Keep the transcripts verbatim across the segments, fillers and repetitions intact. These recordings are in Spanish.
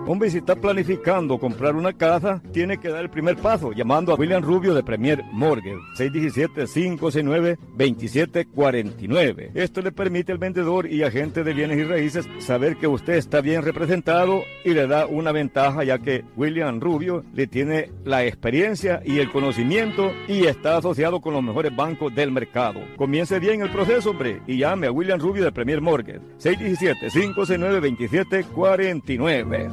Hombre, si está planificando comprar una casa, tiene que dar el primer paso llamando a William Rubio de Premier Mortgage, seis uno siete, cinco seis nueve, dos siete cuatro nueve. Esto le permite al vendedor y agente de bienes y raíces saber que usted está bien representado y le da una ventaja, ya que William Rubio le tiene la experiencia y el conocimiento y está asociado con los mejores bancos del mercado. Comience bien el proceso, hombre, y llame a William Rubio de Premier Mortgage, seis uno siete, cinco seis nueve, dos siete cuatro nueve.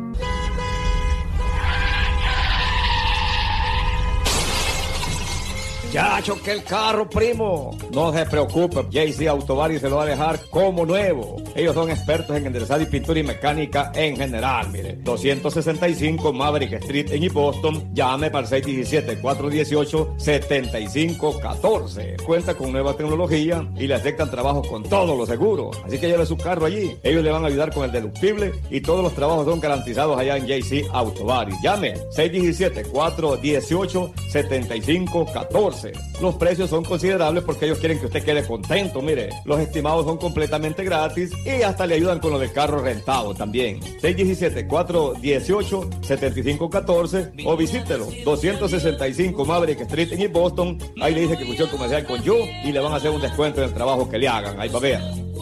Ya choqué el carro, primo. No se preocupe, J C Autobody se lo va a dejar como nuevo. Ellos son expertos en enderezar y pintura y mecánica en general, mire. doscientos sesenta y cinco Maverick Street en East Boston. Llame para el seis uno siete, cuatro uno ocho, siete cinco uno cuatro. Cuenta con nueva tecnología y le aceptan trabajos con todos los seguros. Así que lleve su carro allí. Ellos le van a ayudar con el deductible y todos los trabajos son garantizados allá en J C Autobody. Llame seis uno siete, cuatro uno ocho, siete cinco uno cuatro. Los precios son considerables porque ellos quieren que usted quede contento. Mire, los estimados son completamente gratis y hasta le ayudan con lo del carro rentado también. seis uno siete, cuatro uno ocho, siete cinco uno cuatro o visítelo. doscientos sesenta y cinco Maverick Street en East Boston. Ahí le dice que escuchó el comercial con yo y le van a hacer un descuento en el trabajo que le hagan. Ahí va a ver.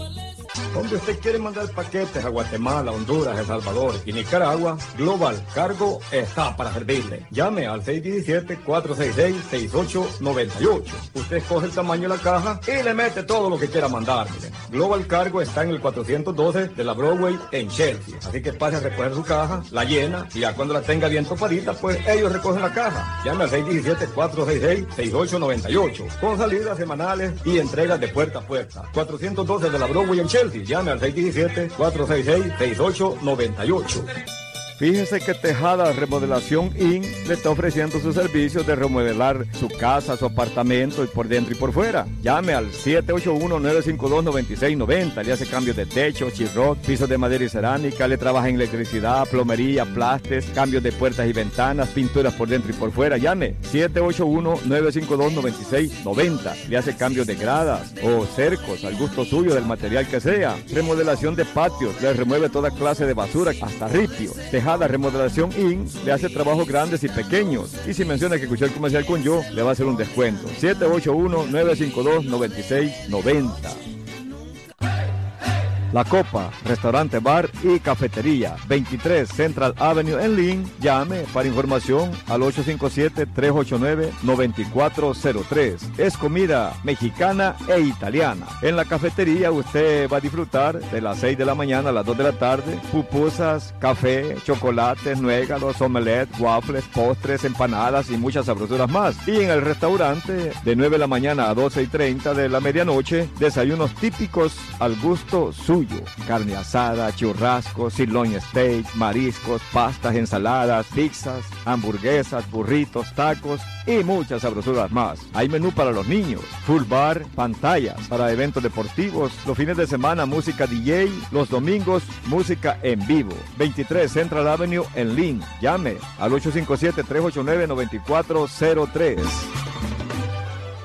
Donde usted quiere mandar paquetes a Guatemala, Honduras, El Salvador y Nicaragua, Global Cargo está para servirle. Llame al seis uno siete, cuatro seis seis, seis ocho nueve ocho. Usted escoge el tamaño de la caja y le mete todo lo que quiera mandar. Mire. Global Cargo está en el cuatrocientos doce de la Broadway en Chelsea. Así que pase a recoger su caja, la llena y ya cuando la tenga bien topadita, pues ellos recogen la caja. Llame al seis uno siete, cuatro seis seis, seis ocho nueve ocho. Con salidas semanales y entregas de puerta a puerta. cuatrocientos doce de la Broadway en Chelsea. Llame al seis uno siete, cuatro seis seis, seis ocho nueve ocho. Fíjese que Tejada Remodelación incorporated le está ofreciendo sus servicios de remodelar su casa, su apartamento y por dentro y por fuera. Llame al siete ocho uno, nueve cinco dos, nueve seis nueve cero. Le hace cambios de techo, chisrot, pisos de madera y cerámica. Le trabaja en electricidad, plomería, plastes, cambios de puertas y ventanas, pinturas por dentro y por fuera. Llame siete ocho uno, nueve cinco dos, nueve seis nueve cero. Le hace cambios de gradas o cercos al gusto suyo del material que sea. Remodelación de patios. Le remueve toda clase de basura hasta ripio. Tejada Remodelación incorporated le hace trabajos grandes y pequeños. Y si menciona que escuchó el comercial con yo, le va a hacer un descuento. siete ocho uno, nueve cinco dos, nueve seis nueve cero. La Copa, restaurante, bar y cafetería, veintitrés Central Avenue en Lynn. Llame para información al ocho cinco siete, tres ocho nueve, nueve cuatro cero tres. Es comida mexicana e italiana. En la cafetería usted va a disfrutar de las seis de la mañana a las dos de la tarde, pupusas, café, chocolates, nuegalos, omelette, waffles, postres, empanadas y muchas sabrosuras más. Y en el restaurante, de nueve de la mañana a doce y treinta de la medianoche, desayunos típicos al gusto suyo. Carne asada, churrasco, sirloin steak, mariscos, pastas, ensaladas, pizzas, hamburguesas, burritos, tacos y muchas sabrosuras más. Hay menú para los niños, full bar, pantallas para eventos deportivos, los fines de semana música D J, los domingos música en vivo. veintitrés Central Avenue en Lynn. Llame al ocho cinco siete, tres ocho nueve, nueve cuatro cero tres.